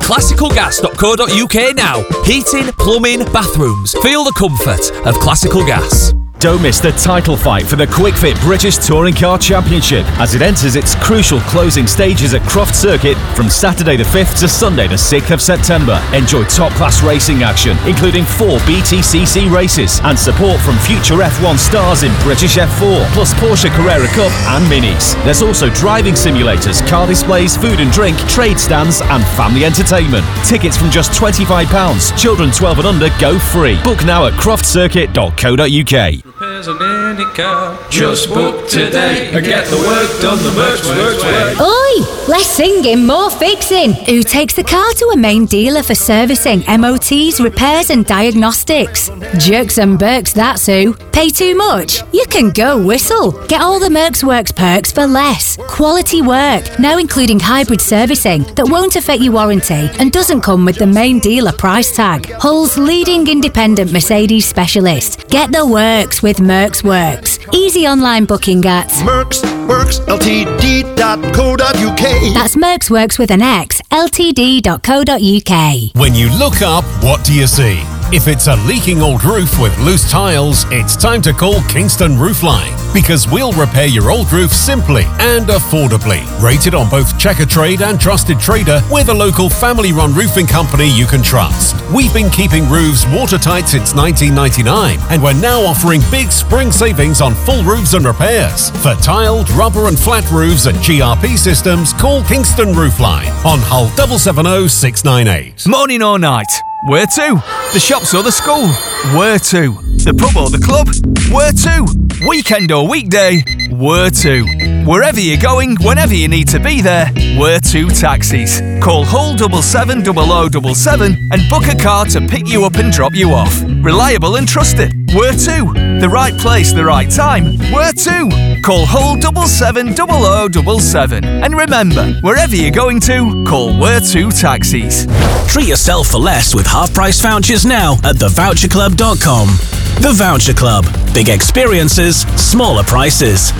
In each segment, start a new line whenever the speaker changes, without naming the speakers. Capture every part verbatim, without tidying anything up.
classical gas dot co dot uk now. Heating, plumbing, bathrooms. Feel the comfort of Classical Gas.
Don't miss the title fight for the Quick Fit British Touring Car Championship as it enters its crucial closing stages at Croft Circuit from Saturday the fifth to Sunday the sixth of September. Enjoy top-class racing action, including four B T C C races and support from future F one stars in British F four, plus Porsche Carrera Cup and Minis. There's also driving simulators, car displays, food and drink, trade stands and family entertainment. Tickets from just twenty-five pounds. Children twelve and under go free. Book now at croft circuit dot co dot uk.
Repairs on any car. Just book today and get the work done the Mercs Works way.
Oi! Less singing, more fixing. Who takes the car to a main dealer for servicing, M O Ts, repairs and diagnostics? Jerks and Berks, that's who. Pay too much? You can go Whistle. Get all the Mercs Works perks for less. Quality work, now including hybrid servicing that won't affect your warranty and doesn't come with the main dealer price tag. Hull's leading independent Mercedes specialist. Get the works with Mercs Works. Easy online booking at
Mercs Works L T D dot co dot uk.
That's Mercs Works with an X, L T D dot co dot uk.
When you look up, what do you see? If it's a leaking old roof with loose tiles, it's time to call Kingston Roofline, because we'll repair your old roof simply and affordably. Rated on both Checker Trade and Trusted Trader, we're the local family-run roofing company you can trust. We've been keeping roofs watertight since nineteen ninety-nine, and we're now offering big spring savings on full roofs and repairs. For tiled, rubber and flat roofs and G R P systems, call Kingston Roofline on Hull seven seven zero six nine eight.
Morning or night? Where to? The shops or the school? Where to? The pub or the club? Where to? Weekend or weekday? Where to? Wherever you're going, whenever you need to be there, Where to Taxis. Call Hull seven seven zero zero seven seven and book a car to pick you up and drop you off. Reliable and trusted. Where to? The right place, the right time. Where to? Call Hull seven seven zero zero seven seven. And remember, wherever you're going to, call Where to Taxis.
Treat yourself for less with half-price vouchers now at the voucher club dot com. The Voucher Club. Big experiences, smaller prices.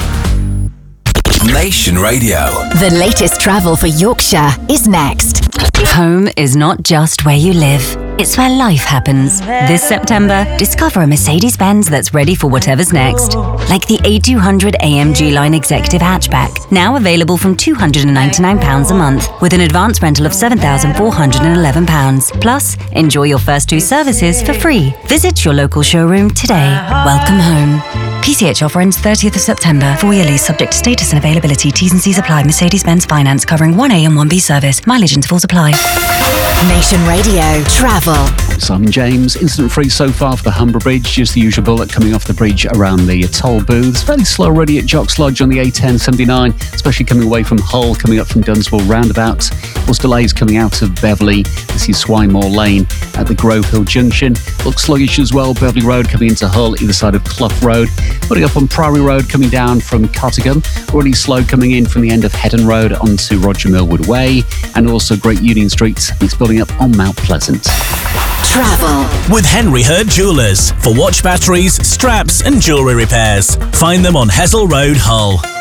Nation Radio.
The latest travel for Yorkshire is next.
Home is not just where you live. It's where life happens. This September, discover a Mercedes-Benz that's ready for whatever's next. Like the A two hundred A M G Line Executive Hatchback, now available from two hundred ninety-nine pounds a month, with an advance rental of seven thousand four hundred eleven pounds. Plus, enjoy your first two services for free. Visit your local showroom today. Welcome home. P C H offer ends thirtieth of September. Four-year lease subject to status and availability. T's and C's apply. Mercedes-Benz Finance covering one A and one B service. Mileage intervals apply.
Nation Radio Travel.
Simon James, incident free so far for the Humber Bridge. Just the usual bullet coming off the bridge around the toll booths. Fairly slow already at Jocks Lodge on the A ten seventy-nine, especially coming away from Hull, coming up from Dunswell roundabout. Also delays coming out of Beverley. This is Swinemore Lane at the Grove Hill Junction. Looks sluggish as well. Beverley Road coming into Hull, either side of Clough Road. Putting up on Priory Road coming down from Cottingham. Already slow coming in from the end of Heddon Road onto Roger Millwood Way. And also Great Union Street. It's building up on Mount Pleasant.
Travel
with Henry Hurd Jewellers for watch batteries, straps and jewellery repairs. Find them on Hessel Road, Hull.